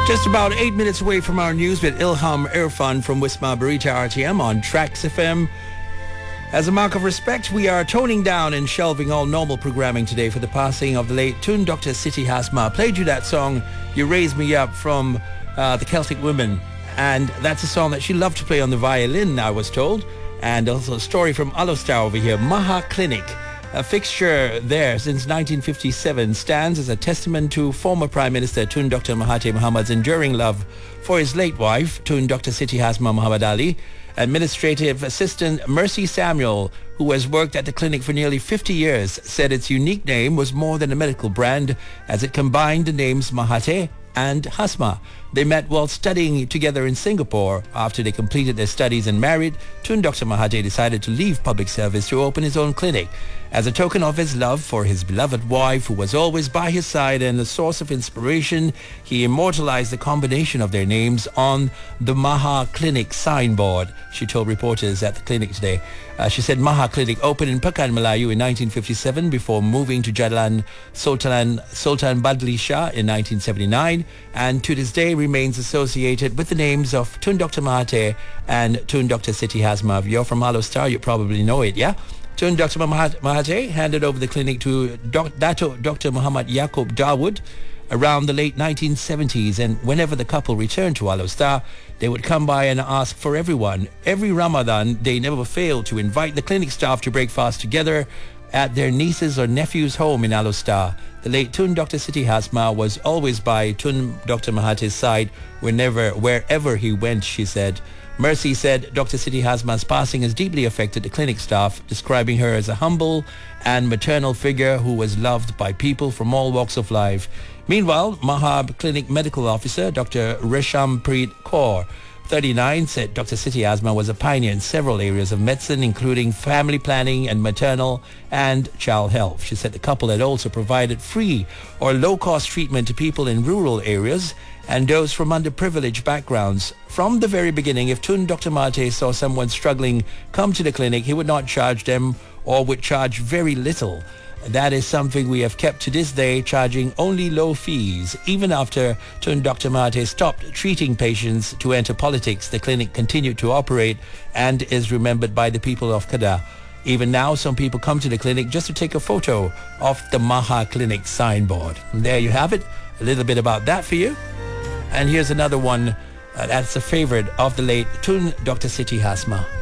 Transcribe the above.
Just about 8 minutes away from our news with Ilham Irfan from Wisma Barita RTM on Trax FM. As a mark of respect, we are toning down and shelving all normal programming today for the passing of the late Tune Dr. Siti Hasma. Played you that song, You Raise Me Up, from the Celtic Women. And that's a song that she loved to play on the violin, I was told. And also a story from Alostar over here, Maha Clinic. A fixture there since 1957, stands as a testament to former Prime Minister Tun Dr. Mahathir Mohamad's enduring love for his late wife, Tun Dr. Siti Hasma Muhammad Ali. Administrative Assistant Mercy Samuel, who has worked at the clinic for nearly 50 years, said its unique name was more than a medical brand, as it combined the names Mahathir and Hasma. They met while studying together in Singapore. After they completed their studies and married, Tun Dr. Mahathir decided to leave public service to open his own clinic. As a token of his love for his beloved wife, who was always by his side and a source of inspiration, he immortalized the combination of their names on the Maha Clinic signboard, she told reporters at the clinic today. She said Maha Clinic opened in Pekan, Melayu in 1957 before moving to Jalan Sultan Badli Shah in 1979, and to this day remains associated with the names of Tun Dr. Mahathir and Tun Dr. Siti Hasma. If you're from Alostar, you probably know it, yeah? Tun Dr. Mahathir handed over the clinic to Dr. Muhammad Yaqub Dawood around the late 1970s, and whenever the couple returned to Alostar, they would come by and ask for everyone. Every Ramadan, they never failed to invite the clinic staff to break fast together at their niece's or nephew's home in Alostar. The late Tun Dr. Siti Hasma was always by Tun Dr. Mahathir's side wherever he went, she said. Mercy said Dr. Siti Hasma's passing has deeply affected the clinic staff, describing her as a humble and maternal figure who was loved by people from all walks of life. Meanwhile, Mahab Clinic Medical Officer Dr. Reshampreet Kaur, 39, said Dr. Siti Hasma was a pioneer in several areas of medicine, including family planning and maternal and child health. She said the couple had also provided free or low-cost treatment to people in rural areas and those from underprivileged backgrounds. From the very beginning, if Tun Dr. Mahathir saw someone struggling come to the clinic, he would not charge them or would charge very little. That is something we have kept to this day, charging only low fees. Even after Tun Dr. Mahathir stopped treating patients to enter politics, the clinic continued to operate and is remembered by the people of Kedah. Even now, some people come to the clinic just to take a photo of the Maha Clinic signboard. And there you have it, a little bit about that for you. And here's another one that's a favorite of the late Tun Dr. Siti Hasma.